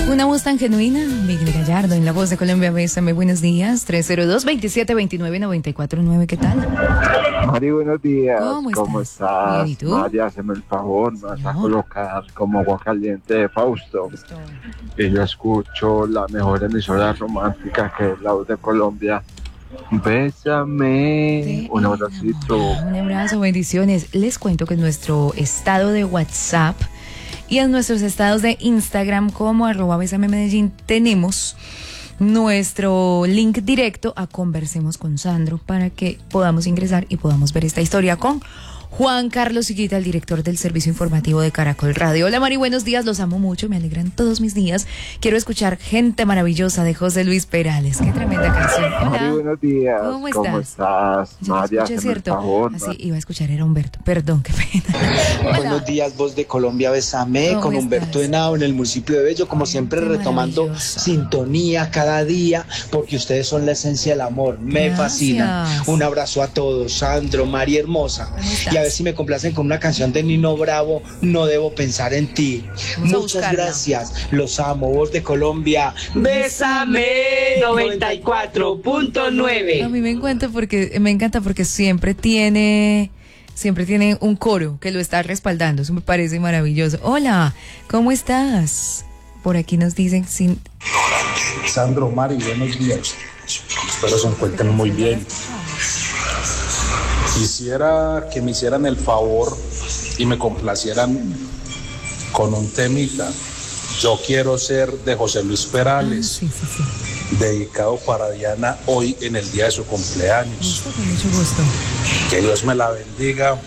Una voz tan genuina, Miguel Gallardo, en La Voz de Colombia. Bésame, buenos días. 302-2729-949, ¿qué tal? Mari, buenos días. ¿Cómo estás? Bien, ¿y tú? Mari, hazme el favor, me vas a colocar como agua caliente de Fausto. Listo. Y yo escucho la mejor emisora romántica que es La Voz de Colombia. Bésame. Un abracito. Un abrazo, bendiciones. Les cuento que en nuestro estado de WhatsApp y en nuestros estados de Instagram como @besamemedellín tenemos nuestro link directo a Conversemos con Sandro para que podamos ingresar y podamos ver esta historia con Juan Carlos Higuita, el director del servicio informativo de Caracol Radio. Hola Mari, buenos días, los amo mucho, me alegran todos mis días. Quiero escuchar Gente Maravillosa de José Luis Perales. Qué tremenda canción. Hola. Mari, buenos días. ¿Cómo estás? Yo Mari, escuché, hazme el ¿cierto? favor. Así iba a escuchar, era Humberto. Perdón, qué pena. Hola. Buenos días, Voz de Colombia, Bésame, ¿Cómo con Humberto estás? Henao en el municipio de Bello, como siempre Qué retomando maravilloso. sintonía cada día, porque ustedes son la esencia del amor, me Gracias. fascinan. Un abrazo a todos, Sandro, Mari hermosa, ¿Cómo estás? y a ver si me complacen con una canción de Nino Bravo, No debo pensar en ti. Vamos a Muchas buscarla. gracias, los amo, Voz de Colombia, Bésame 94.9. A mí me encanta porque siempre tiene un coro que lo está respaldando. Eso me parece maravilloso. Hola, ¿cómo estás? Por aquí nos dicen sin... Sandro, Mari, buenos días. Espero se encuentren muy bien. Quisiera que me hicieran el favor y me complacieran con un temita. Yo quiero ser de José Luis Perales, Sí. dedicado para Diana hoy en el día de su cumpleaños. Listo, con mucho gusto. Que Dios me la bendiga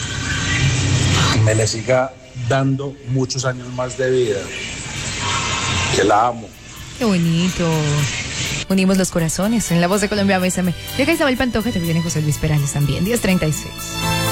y me le siga dando muchos años más de vida. Que la amo. Qué bonito. Unimos los corazones en La Voz de Colombia, bésame. Llega Isabel Pantoja, te viene José Luis Perales también, 10:36.